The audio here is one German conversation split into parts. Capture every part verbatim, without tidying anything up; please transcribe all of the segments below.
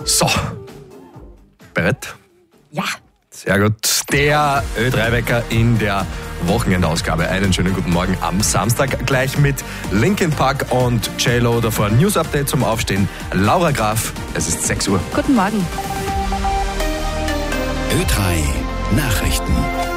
So, bereit? Ja. Sehr gut. Der Ö drei Wecker in der Wochenendausgabe. Einen schönen guten Morgen am Samstag. Gleich mit Linkin Park und J-Lo. Davor News Update zum Aufstehen. Laura Graf, es ist sechs Uhr. Guten Morgen. Ö drei Nachrichten.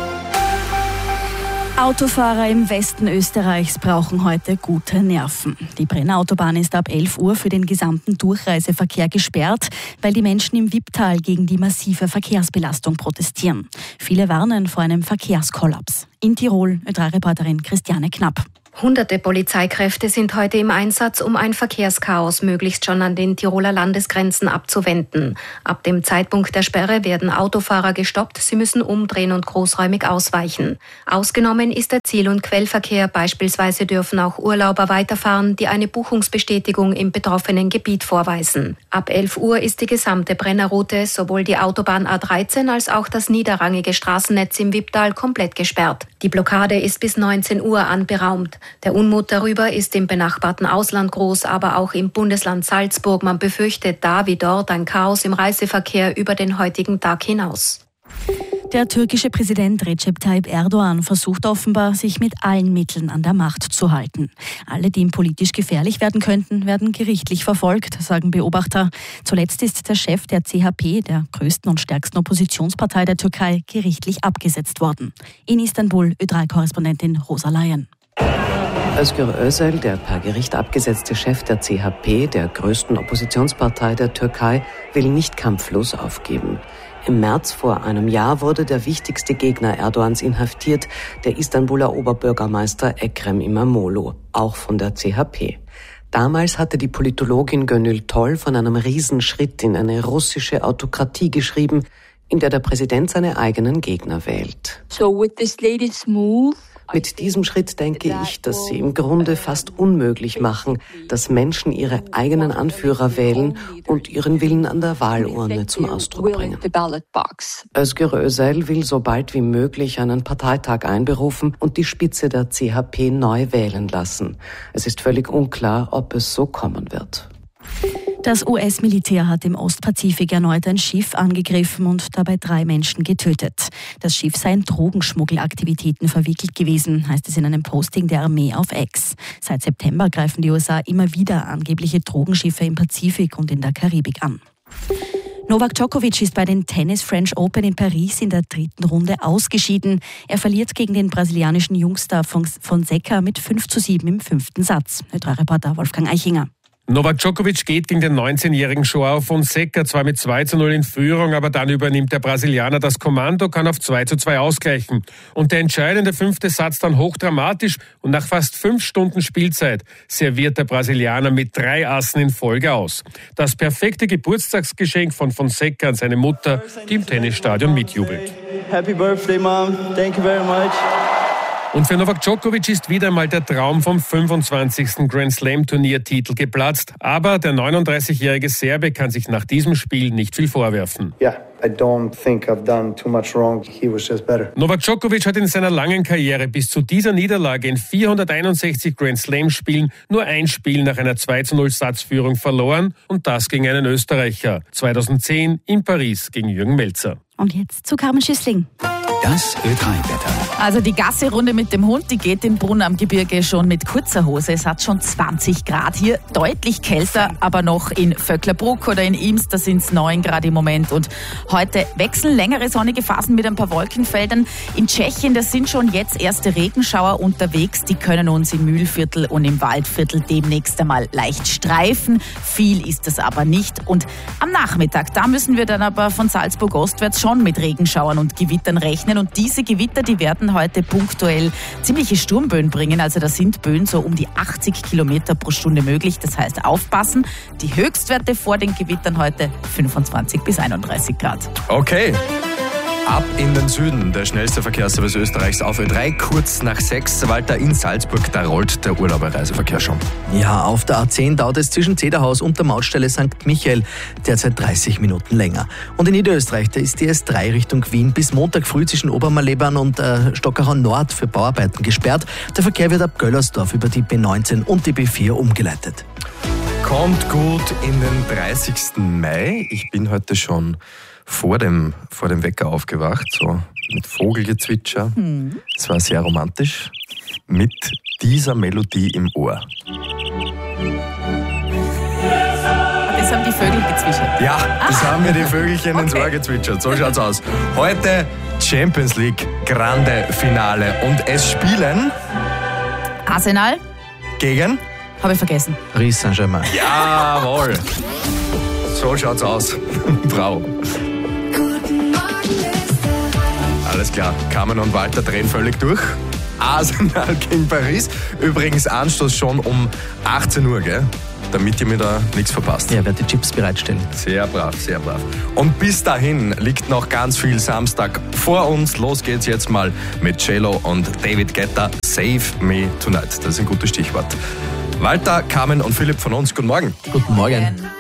Autofahrer im Westen Österreichs brauchen heute gute Nerven. Die Brenner Autobahn ist ab elf Uhr für den gesamten Durchreiseverkehr gesperrt, weil die Menschen im Wipptal gegen die massive Verkehrsbelastung protestieren. Viele warnen vor einem Verkehrskollaps. In Tirol, Ö drei Reporterin Christiane Knapp. Hunderte Polizeikräfte sind heute im Einsatz, um ein Verkehrschaos möglichst schon an den Tiroler Landesgrenzen abzuwenden. Ab dem Zeitpunkt der Sperre werden Autofahrer gestoppt, sie müssen umdrehen und großräumig ausweichen. Ausgenommen ist der Ziel- und Quellverkehr, beispielsweise dürfen auch Urlauber weiterfahren, die eine Buchungsbestätigung im betroffenen Gebiet vorweisen. Ab elf Uhr ist die gesamte Brennerroute, sowohl die Autobahn A dreizehn als auch das niederrangige Straßennetz im Wipptal komplett gesperrt. Die Blockade ist bis neunzehn Uhr anberaumt. Der Unmut darüber ist im benachbarten Ausland groß, aber auch im Bundesland Salzburg. Man befürchtet da wie dort ein Chaos im Reiseverkehr über den heutigen Tag hinaus. Der türkische Präsident Recep Tayyip Erdogan versucht offenbar, sich mit allen Mitteln an der Macht zu halten. Alle, die ihm politisch gefährlich werden könnten, werden gerichtlich verfolgt, sagen Beobachter. Zuletzt ist der Chef der C H P, der größten und stärksten Oppositionspartei der Türkei, gerichtlich abgesetzt worden. In Istanbul, Ö drei Korrespondentin Rosa Layen. Özgür Özel, der per Gericht abgesetzte Chef der C H P, der größten Oppositionspartei der Türkei, will nicht kampflos aufgeben. Im März vor einem Jahr wurde der wichtigste Gegner Erdogans inhaftiert, der Istanbuler Oberbürgermeister Ekrem İmamoğlu, auch von der C H P. Damals hatte die Politologin Gönül Toll von einem Riesenschritt in eine russische Autokratie geschrieben, in der der Präsident seine eigenen Gegner wählt. So with this latest move, Mit diesem Schritt denke ich, dass sie im Grunde fast unmöglich machen, dass Menschen ihre eigenen Anführer wählen und ihren Willen an der Wahlurne zum Ausdruck bringen. Özgür Özel will so bald wie möglich einen Parteitag einberufen und die Spitze der C H P neu wählen lassen. Es ist völlig unklar, ob es so kommen wird. Das U S-Militär hat im Ostpazifik erneut ein Schiff angegriffen und dabei drei Menschen getötet. Das Schiff sei in Drogenschmuggelaktivitäten verwickelt gewesen, heißt es in einem Posting der Armee auf X. Seit September greifen die U S A immer wieder angebliche Drogenschiffe im Pazifik und in der Karibik an. Novak Djokovic ist bei den Tennis French Open in Paris in der dritten Runde ausgeschieden. Er verliert gegen den brasilianischen Jungstar Fonseca mit fünf zu sieben im fünften Satz. Ö drei Reporter Wolfgang Eichinger. Novak Djokovic geht gegen den neunzehnjährigen Joao Fonseca zwar mit zwei zu null in Führung, aber dann übernimmt der Brasilianer das Kommando, kann auf zwei zu zwei ausgleichen. Und der entscheidende fünfte Satz dann hochdramatisch und nach fast fünf Stunden Spielzeit serviert der Brasilianer mit drei Assen in Folge aus. Das perfekte Geburtstagsgeschenk von Fonseca an seine Mutter, die im Tennisstadion mitjubelt. Happy Birthday, Mom. Thank you very much. Und für Novak Djokovic ist wieder einmal der Traum vom fünfundzwanzigsten Grand Slam-Turniertitel geplatzt. Aber der neununddreißigjährige Serbe kann sich nach diesem Spiel nicht viel vorwerfen. Yeah, I don't think I've done too much wrong. He was just better. Novak Djokovic hat in seiner langen Karriere bis zu dieser Niederlage in vierhunderteinundsechzig Grand Slam-Spielen nur ein Spiel nach einer zwei zu null Satzführung verloren und das gegen einen Österreicher. zweitausendzehn in Paris gegen Jürgen Melzer. Und jetzt zu Carmen Schüssling. Das Ö drei Wetter. Also die Gassi-Runde mit dem Hund, die geht im Brunn am Gebirge schon mit kurzer Hose. Es hat schon zwanzig Grad hier, deutlich kälter, aber noch in Vöcklerbruck oder in Ims, da sind es neun Grad im Moment. Und heute wechseln längere sonnige Phasen mit ein paar Wolkenfeldern. In Tschechien, da sind schon jetzt erste Regenschauer unterwegs. Die können uns im Mühlviertel und im Waldviertel demnächst einmal leicht streifen. Viel ist es aber nicht. Und am Nachmittag, da müssen wir dann aber von Salzburg ostwärts schon mit Regenschauern und Gewittern rechnen. Und diese Gewitter, die werden heute punktuell ziemliche Sturmböen bringen. Also da sind Böen so um die achtzig Kilometer pro Stunde möglich. Das heißt aufpassen. Die Höchstwerte vor den Gewittern heute fünfundzwanzig bis einunddreißig Grad. Okay. Ab in den Süden, der schnellste Verkehrsservice Österreichs auf Ö drei, kurz nach sechs. Walter, in Salzburg, da rollt der Urlauberreiseverkehr schon. Ja, auf der A zehn dauert es zwischen Zederhaus und der Mautstelle Sankt Michael derzeit dreißig Minuten länger. Und in Niederösterreich, da ist die S drei Richtung Wien bis Montag früh zwischen Obermalebern und äh, Stockerau Nord für Bauarbeiten gesperrt. Der Verkehr wird ab Göllersdorf über die B neunzehn und die B vier umgeleitet. Kommt gut in den dreißigsten Mai. Ich bin heute schon vor dem, vor dem Wecker aufgewacht, so mit Vogelgezwitscher. Hm. Es war sehr romantisch, mit dieser Melodie im Ohr. Das haben die Vögel gezwitschert. Ja, das Ah. haben mir die Vögelchen ins Okay. Ohr gezwitschert. So schaut's aus. Heute Champions League Grande Finale und es spielen Arsenal? gegen... Habe ich vergessen. Paris Saint-Germain. Jawohl. So schaut's aus. Frau. Alles klar. Carmen und Walter drehen völlig durch. Arsenal gegen Paris. Übrigens Anstoß schon um achtzehn Uhr, gell? Damit ihr mir da nichts verpasst. Ja, werde die Chips bereitstellen. Sehr brav, sehr brav. Und bis dahin liegt noch ganz viel Samstag vor uns. Los geht's jetzt mal mit J-Lo und David Guetta. Save Me Tonight. Das ist ein gutes Stichwort. Walter, Carmen und Philipp von uns. Guten Morgen. Guten Morgen.